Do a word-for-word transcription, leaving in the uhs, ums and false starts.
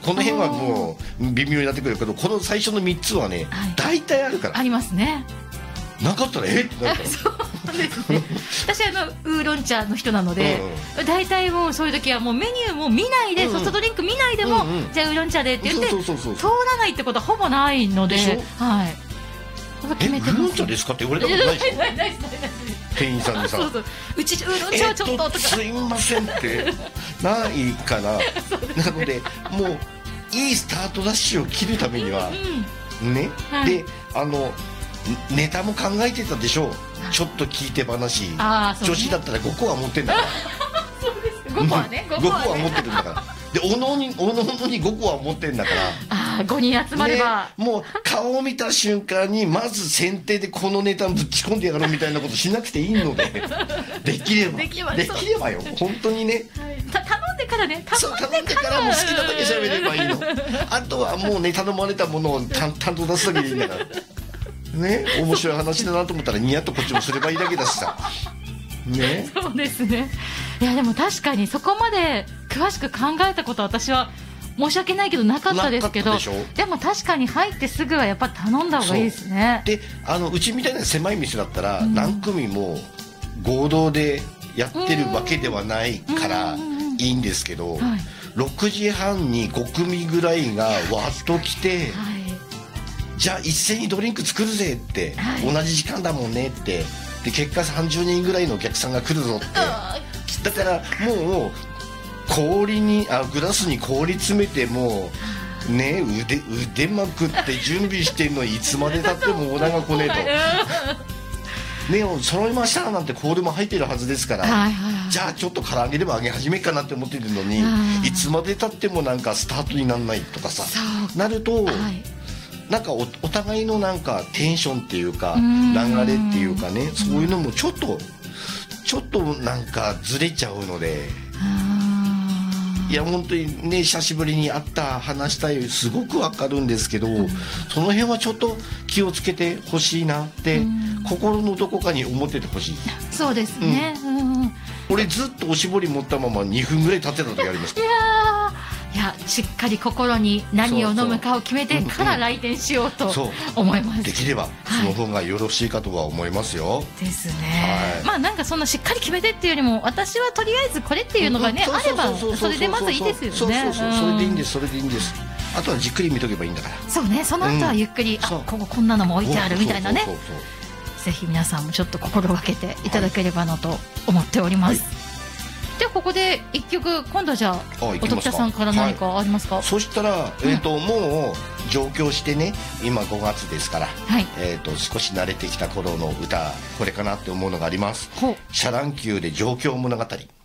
この辺はもう微妙になってくるけど、この最初のみっつはね、 はい、 大体あるから。 ありますね。 なかったらえってなるから。 そうですね。私あのウーロン茶の人なので、うん、大体もうそういう時はもうメニューも見ないで、うん、ソフトドリンク見ないでも、うんうん、じゃあウーロン茶でって言って通らないってことはほぼないので、はい。 決めてます。え、ウーロン茶ですかって言われたことないでしょ。ないないないない。店員さんにさ、 そうそう、うちウーロン茶はちょっととか、 えっと、すいませんってないかな。ね、なのでもういいスタートダッシュを切るためには、うんうん、ね、はい、であのネタも考えてたでしょう。ちょっと聞いて話、ね、女子だったらごこは持ってんだからそうです、ごこはね、 ごこは持ってるんだからで、おのおにおのおにごこは持ってんだから、 ああごにん集まれば、 ね、もう顔を見た瞬間にまず先手でこのネタぶち込んでやろうみたいなことしなくていいのでできればできればよ、本当にね、 はい、た頼んでからね、 頼んでからもう好きなだけ喋ればいいのあとはもうね、頼まれたものを淡々と出すだけでいいんだからね、面白い話だなと思ったらニヤッとこっちもすればいいだけだしさね。 そうですね。いやでも確かにそこまで詳しく考えたことは私は申し訳ないけどなかったですけど、 で, でも確かに入ってすぐはやっぱ頼んだ方がいいですね。 で、あのうちみたいな狭い店だったら何組も合同でやってるわけではないからいいんですけど、ろくじはんにご組ぐらいがわっと来て、はい、じゃあ一斉にドリンク作るぜって、はい、同じ時間だもんねって、で結果さんじゅうにんぐらいのお客さんが来るぞって、だからもう氷にあグラスに氷詰めてもね、腕腕まくって準備してるのにいつまでたってもオーダーが来ねえとね、揃いましたなんて氷も入ってるはずですから、はいはい、じゃあちょっと唐揚げでも揚げ始めっかなって思ってるのに、いつまでたってもなんかスタートにならないとかさなると、はい、なんか お, お互いのなんかテンションっていうか流れっていうかね、そういうのもちょっとちょっとなんかずれちゃうので、いや本当にね、久しぶりに会った話したいすごくわかるんですけど、うん、その辺はちょっと気をつけてほしいなって心のどこかに思っててほしい。 そうですね、うんうん、 俺ずっとおしぼり持ったままにふんぐらい経ってた時ありますから。いやいやしっかり心に何を飲むかを決めてから来店しようと思います。 できればその方がよろしいかとは思いますよ。 ですね、はい、まあなんかそんなしっかり決めてっていうよりも、私はとりあえずこれっていうのがねあればそれでまずいいですよね。 そうそうそう、それでいいんです、それでいいんです。あとはじっくり見とけばいいんだから。 そうね、その後はゆっくり、うん、あこここんなのも置いてあるみたいなね、ぜひ皆さんもちょっと心がけていただければなと思っております、はい。ではここでいっきょく、今度はじゃあおときたさんから何かありますか。はい、 そしたら、えーとうん、もう上京してね、今ごがつですから、はい、えーと少し慣れてきた頃の歌、これかなって思うのがあります。シャ乱 Q で上京物語。